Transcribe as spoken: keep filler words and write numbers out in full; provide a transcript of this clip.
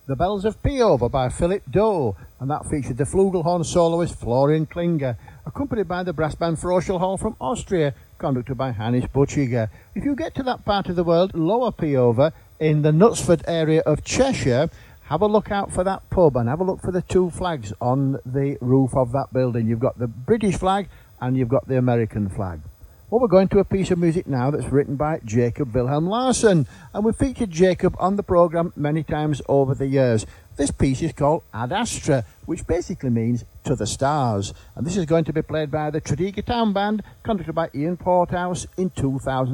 The Bells of Peover by Philip Doe, and that featured the flugelhorn soloist Florian Klinger, accompanied by the brass band Froschel Hall from Austria, conducted by Hannes Butchiger. If you get to that part of the world, Lower Peover, in the Knutsford area of Cheshire, have a look out for that pub and have a look for the two flags on the roof of that building. You've got the British flag and you've got the American flag. Well, we're going to a piece of music now that's written by Jacob Wilhelm Larsson, and we've featured Jacob on the programme many times over the years. This piece is called Ad Astra, which basically means to the stars, and this is going to be played by the Tredegar Town Band, conducted by Ian Porthouse in two thousand.